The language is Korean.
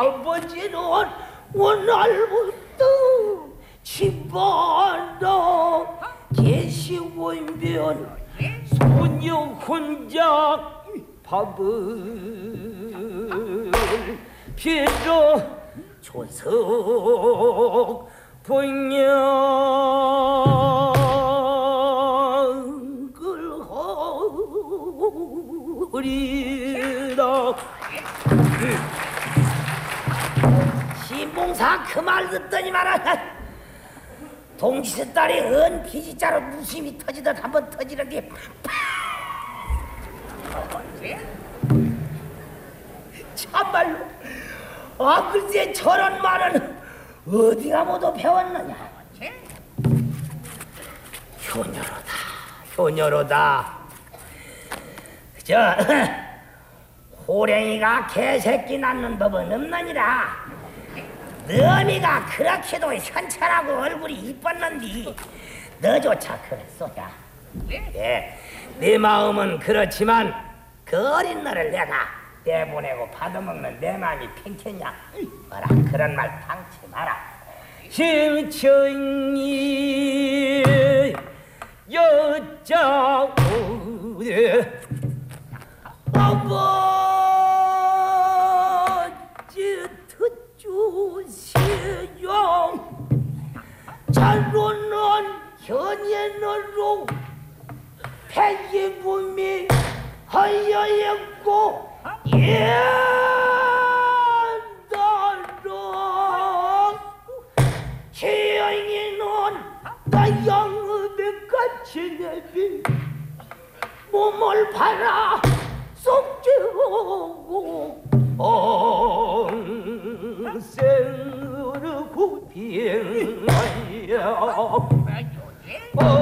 아버지는 오늘부터 집안에 계시오면 소녀 혼자 밥을 빌어 조석 번영을 하리라. 신봉사 그 말 듣더니 말아 동지의 딸이 은 피지자로 무심히 터지듯 한번 터지는 게 참말로 글쎄 저런 말은 어디가 모두 배웠느냐. 효녀로다. 저 호랭이가 개새끼 낳는 법은 없느니라. 너미가 그렇게도 현찰하고 얼굴이 이뻤는디 너조차 그랬소야. 예, 내 마음은 그렇지만 그 어린 너를 내가 내보내고 받아먹는 내 마음이 팽쳤냐. 뭐라 그런 말 당치 마라. 신청이 여자오네 아버지 듣주세요. 자로는 현예너로 폐기범이 하여였고 옛날로 희영이는 나 양읍에 같이 내비 몸을 팔아 속죄하고 생으로 비행하여